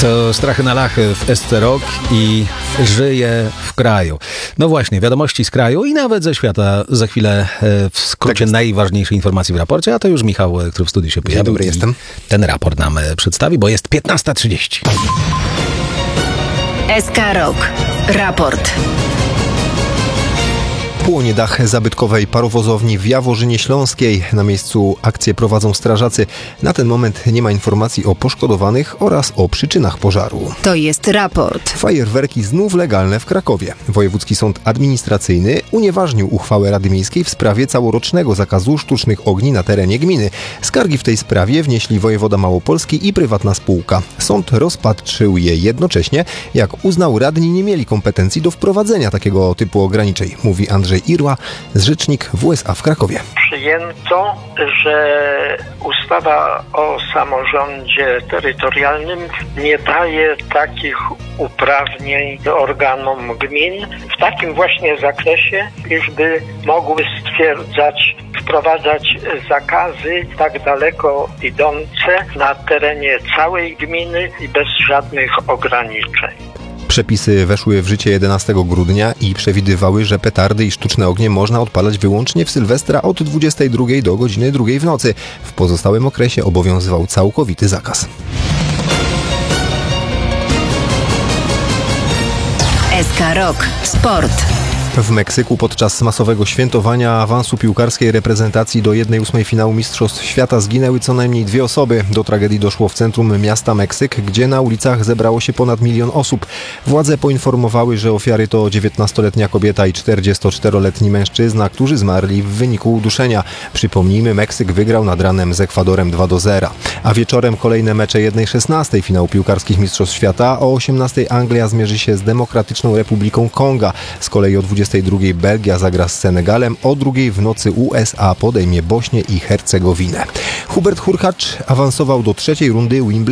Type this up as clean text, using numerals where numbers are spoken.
To Strachy na Lachy w SC Rock i żyje w kraju. No właśnie, wiadomości z kraju i nawet ze świata. Za chwilę w skrócie najważniejsze informacje w raporcie, a to już Michał, który w studiu się pojawił. Dzień dobry, jestem. Ten raport nam przedstawi, bo jest 15:30. SK Rock. Raport. Płonie dach zabytkowej parowozowni w Jaworzynie Śląskiej. Na miejscu akcję prowadzą strażacy. Na ten moment nie ma informacji o poszkodowanych oraz o przyczynach pożaru. To jest raport. Fajerwerki znów legalne w Krakowie. Wojewódzki Sąd Administracyjny unieważnił uchwałę Rady Miejskiej w sprawie całorocznego zakazu sztucznych ogni na terenie gminy. Skargi w tej sprawie wnieśli wojewoda małopolski i prywatna spółka. Sąd rozpatrzył je jednocześnie, jak uznał, radni nie mieli kompetencji do wprowadzenia takiego typu ograniczeń, mówi Andrzej Irła, rzecznik WSA w Krakowie. Przyjęto, że ustawa o samorządzie terytorialnym nie daje takich uprawnień organom gmin w takim właśnie zakresie, iżby mogły wprowadzać zakazy tak daleko idące na terenie całej gminy i bez żadnych ograniczeń. Przepisy weszły w życie 11 grudnia i przewidywały, że petardy i sztuczne ognie można odpalać wyłącznie w Sylwestra od 22 do godziny 2 w nocy. W pozostałym okresie obowiązywał całkowity zakaz. SK Rock. Sport. W Meksyku podczas masowego świętowania awansu piłkarskiej reprezentacji do 1/8 finału Mistrzostw Świata zginęły co najmniej 2 osoby. Do tragedii doszło w centrum miasta Meksyk, gdzie na ulicach zebrało się ponad 1 milion osób. Władze poinformowały, że ofiary to 19-letnia kobieta i 44-letni mężczyzna, którzy zmarli w wyniku uduszenia. Przypomnijmy, Meksyk wygrał nad ranem z Ekwadorem 2-0. A wieczorem kolejne mecze 1/16 finału piłkarskich Mistrzostw Świata. O 18 Anglia zmierzy się z Demokratyczną Republiką Konga. Z kolei o 22 Belgia zagra z Senegalem, o 2 w nocy USA podejmie Bośnię i Hercegowinę. Hubert Hurkacz awansował do 3. rundy Wimbledonu.